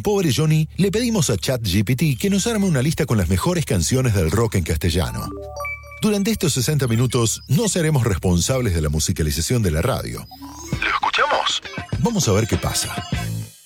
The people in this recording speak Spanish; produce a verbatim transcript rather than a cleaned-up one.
con Pobre Johnny le pedimos a ChatGPT que nos arme una lista con las mejores canciones del rock en castellano. Durante estos sesenta minutos no seremos responsables de la musicalización de la radio. ¿Lo escuchamos? Vamos a ver qué pasa.